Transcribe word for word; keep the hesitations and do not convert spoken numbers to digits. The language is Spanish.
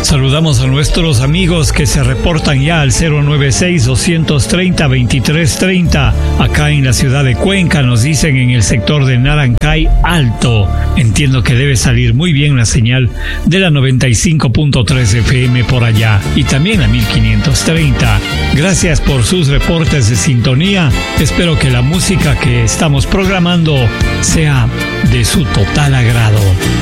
Saludamos a nuestros amigos que se reportan ya al cero nueve seis, dos tres cero, dos tres tres cero. Acá en la ciudad de Cuenca nos dicen en el sector de Narancay Alto. Entiendo que debe salir muy bien la señal de la noventa y cinco punto tres F M por allá y también la mil quinientos treinta. Gracias por sus reportes de sintonía. Espero que la música que estamos programando sea de su total agrado.